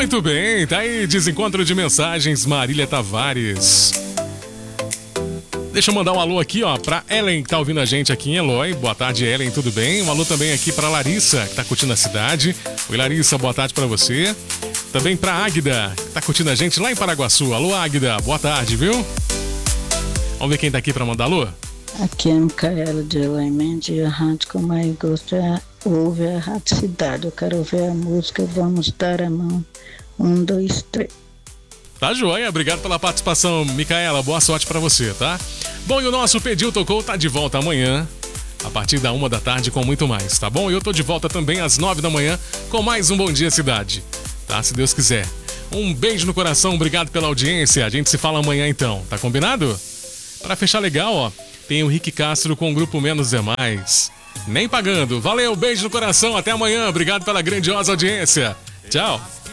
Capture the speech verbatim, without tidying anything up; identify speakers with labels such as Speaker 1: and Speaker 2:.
Speaker 1: Muito bem, tá aí, desencontro de mensagens, Marília Tavares. Deixa eu mandar um alô aqui, ó, pra Ellen, que tá ouvindo a gente aqui em Eloy. Boa tarde, Ellen, tudo bem? Um alô também aqui pra Larissa, que tá curtindo a cidade. Oi, Larissa, boa tarde pra você. Também pra Águida, que tá curtindo a gente lá em Paraguaçu. Alô, Águida, boa tarde, viu? Vamos ver quem tá aqui pra mandar alô?
Speaker 2: Aqui é a Micaela de Eloy Mendes, a rádio que eu mais gosto é ouvir a Rádio Cidade. Eu quero ouvir a música Vamos Dar a Mão. Um, dois, três.
Speaker 1: Tá joia, obrigado pela participação, Micaela, boa sorte pra você, tá? Bom, e o nosso Pediu Tocou tá de volta amanhã, a partir da uma da tarde com muito mais, tá bom? E eu tô de volta também às nove da manhã com mais um Bom Dia Cidade, tá? Se Deus quiser. Um beijo no coração, obrigado pela audiência, a gente se fala amanhã então, tá combinado? Pra fechar legal, ó, tem o Rick Castro com o grupo Menos é Mais. Nem pagando, valeu, beijo no coração, até amanhã, obrigado pela grandiosa audiência, tchau!